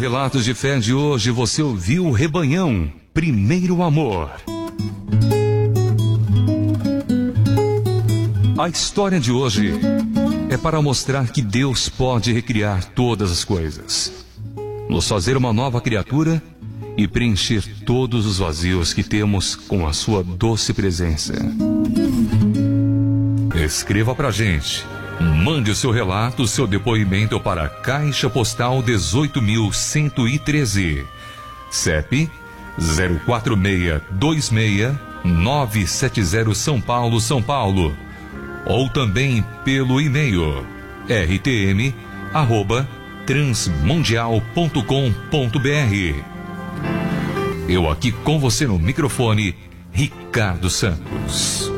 Relatos de Fé de hoje você ouviu Rebanhão, Primeiro Amor. A história de hoje é para mostrar que Deus pode recriar todas as coisas, nos fazer uma nova criatura e preencher todos os vazios que temos com a sua doce presença. Escreva pra gente. Mande o seu relato, o seu depoimento para a Caixa Postal 18.113, CEP 04626-970 São Paulo, São Paulo, ou também pelo e-mail rtm@transmundial.com.br. Eu aqui com você no microfone, Ricardo Santos.